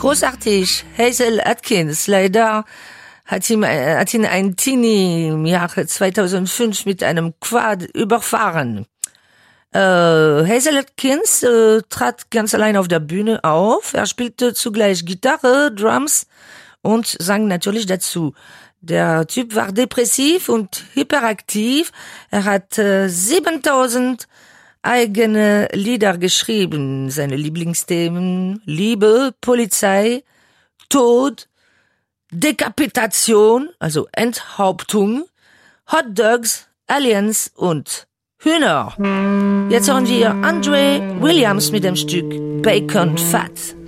Großartig. Hazel Atkins. Leider hat ihn ein Teenie im Jahre 2005 mit einem Quad überfahren. Hazel Atkins trat ganz allein auf der Bühne auf. Er spielte zugleich Gitarre, Drums und sang natürlich dazu. Der Typ war depressiv und hyperaktiv. Er hat 7000 eigene Lieder geschrieben. Seine Lieblingsthemen: Liebe, Polizei, Tod, Dekapitation, also Enthauptung, Hot Dogs, Aliens und Hühner. Jetzt hören wir Andre Williams mit dem Stück Bacon Fat.